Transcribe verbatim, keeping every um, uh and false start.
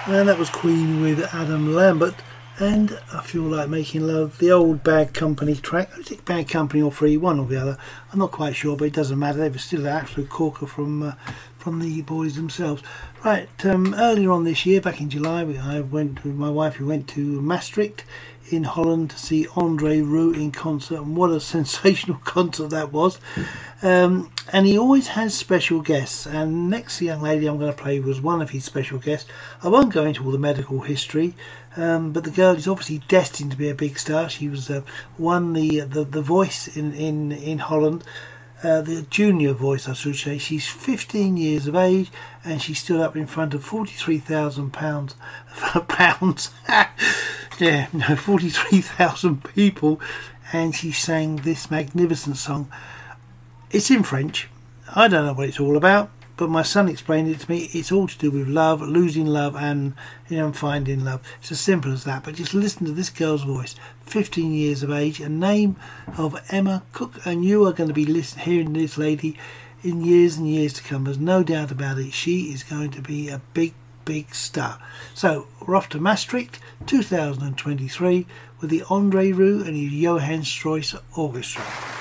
And that was Queen with Adam Lambert and I Feel Like Making Love, the old Bad Company track. I think Bad Company or Free, one or the other. I'm not quite sure, but it doesn't matter. They were still an absolute corker from uh, from the boys themselves. Right, um, earlier on this year, back in July, we, I went with my wife. We went to Maastricht in Holland to see Andre Rieu in concert, and what a sensational concert that was. Um, and he always has special guests, and next young lady I'm going to play was one of his special guests. I won't go into all the medical history, um, but the girl is obviously destined to be a big star. She was uh, won the, the the voice in in in Holland, uh, the junior voice I should say. She's fifteen years of age, and she stood up in front of forty-three thousand pounds pounds yeah no forty-three thousand people, and she sang this magnificent song. It's in French. I don't know what it's all about, but my son explained it to me. It's all to do with love, losing love, and you know, finding love. It's as simple as that. But just listen to this girl's voice, fifteen years of age, a name of Emma Cook, and you are going to be listening, hearing this lady in years and years to come. There's no doubt about it. She is going to be a big, big star. So we're off to Maastricht, two thousand twenty-three, with the Andre Rieu and his Johann Strauss Orchestra.